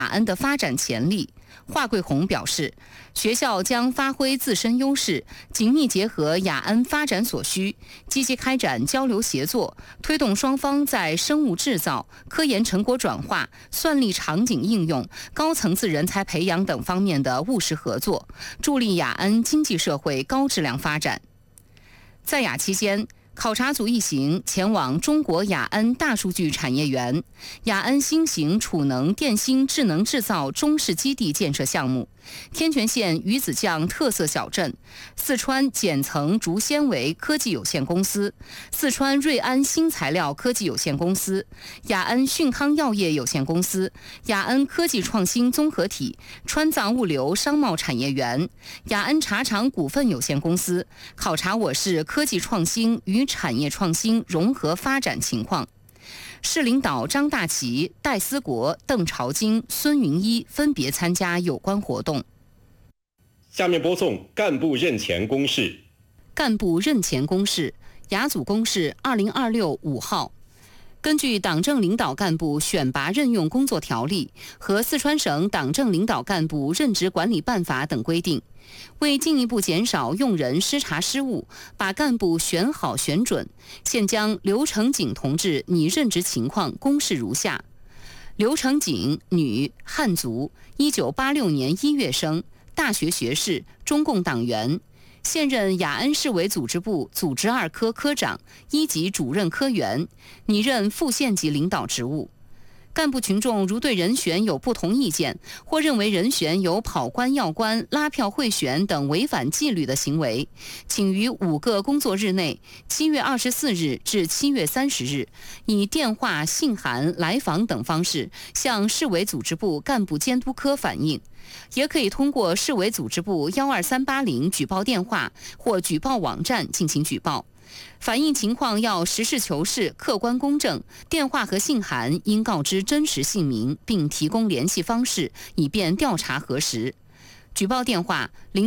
雅安的发展潜力。华贵红表示，学校将发挥自身优势，紧密结合雅安发展所需，积极开展交流协作，推动双方在生物制造、科研成果转化、算力场景应用、高层次人才培养等方面的务实合作，助力雅安经济社会高质量发展。在雅期间，考察组一行前往中国雅安大数据产业园、雅安新型储能电芯智能制造中试基地建设项目、天全县鱼子酱特色小镇、四川剪层竹纤维科技有限公司、四川瑞安新材料科技有限公司、雅安迅康药业有限公司、雅安科技创新综合体、川藏物流商贸产业园、雅安茶厂股份有限公司，考察我市科技创新与产业创新融合发展情况。市领导张大奇、戴思国、邓朝京、孙云一分别参加有关活动。 下面播送干部任前公示。 干部任前公示，雅组公示2026 5号。根据党政领导干部选拔任用工作条例和四川省党政领导干部任职管理办法等规定，为进一步减少用人失察失误，把干部选好选准，现将刘成锦同志拟任职情况公示如下：刘成锦，女，汉族，1986年1月生，大学学士，中共党员。现任雅安市委组织部组织2科科长、1级主任科员，拟任副县级领导职务。干部群众如对人选有不同意见，或认为人选有跑官要官、拉票贿选等违反纪律的行为，请于5个工作日内，7月24日至7月30日，以电话、信函、来访等方式向市委组织部干部监督科反映，也可以通过市委组织部12380举报电话或举报网站进行举报。反映情况要实事求是、客观公正，电话和信函应告知真实姓名，并提供联系方式，以便调查核实。举报电话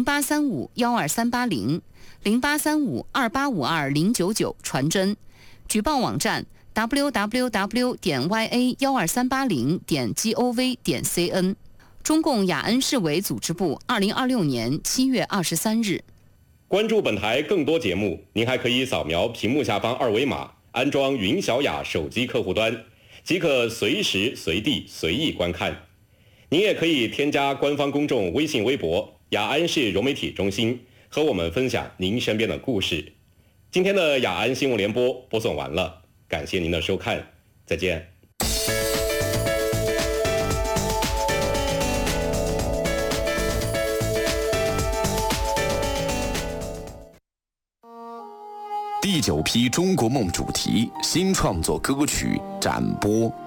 0835-12380、0835-2852-099传真。举报网站www.ya12380.gov.cn。中共雅安市委组织部2026年7月23日。 关注本台更多节目，您还可以扫描屏幕下方2维码，安装云小雅手机客户端，即可随时随地随意观看。您也可以添加官方公众微信微博雅安市融媒体中心，和我们分享您身边的故事。今天的雅安新闻联播播送完了，感谢您的收看，再见。 第9批中国梦主题新创作歌曲展播。